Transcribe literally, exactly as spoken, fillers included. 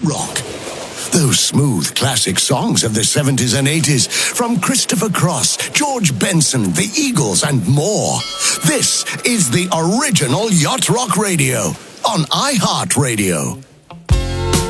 rock. Those smooth classic songs of the seventies and eighties from Christopher Cross, George Benson, the Eagles, and more. This is the original Yacht Rock Radio on iHeartRadio.